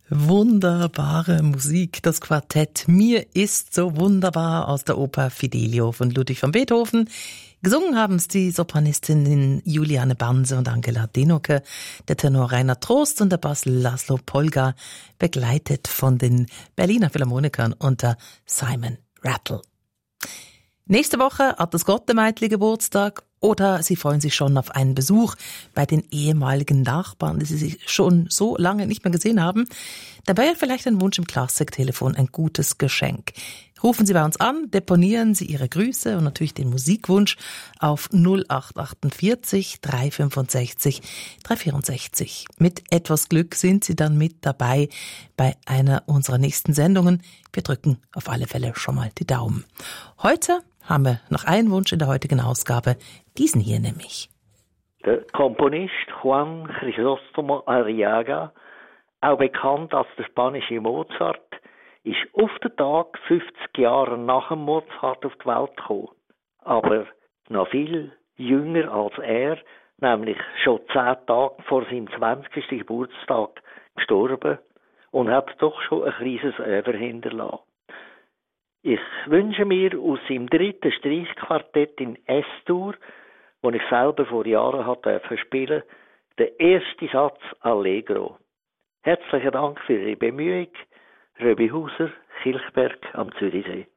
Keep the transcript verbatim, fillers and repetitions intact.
Wunderbare Musik, das Quartett Mir ist so wunderbar aus der Oper Fidelio von Ludwig van Beethoven. Gesungen haben es die Sopranistinnen Juliane Banse und Angela Denoke, der Tenor Rainer Trost und der Bass Laszlo Polgar, begleitet von den Berliner Philharmonikern unter Simon Rattle. Nächste Woche hat das Gottemeitli Geburtstag oder Sie freuen sich schon auf einen Besuch bei den ehemaligen Nachbarn, die Sie sich schon so lange nicht mehr gesehen haben. Dabei wäre vielleicht ein Wunsch im Klassiktelefon ein gutes Geschenk. Rufen Sie bei uns an, deponieren Sie Ihre Grüße und natürlich den Musikwunsch auf null acht achtundvierzig drei fünfundsechzig drei vierundsechzig. Mit etwas Glück sind Sie dann mit dabei bei einer unserer nächsten Sendungen. Wir drücken auf alle Fälle schon mal die Daumen. Heute haben wir noch einen Wunsch in der heutigen Ausgabe, diesen hier nämlich. Der Komponist Juan Crisóstomo Arriaga, auch bekannt als der spanische Mozart, ist auf den Tag fünfzig Jahre nach dem Mozart auf die Welt gekommen. Aber noch viel jünger als er, nämlich schon zehn Tage vor seinem zwanzigsten Geburtstag gestorben und hat doch schon ein kleines Över hinterlassen. Ich wünsche mir aus seinem dritten Streichquartett in S-Dur, das ich selber vor Jahren hatte spielen, den ersten Satz Allegro. Herzlichen Dank für Ihre Bemühung. Röbi Hauser, Kilchberg am Zürichsee.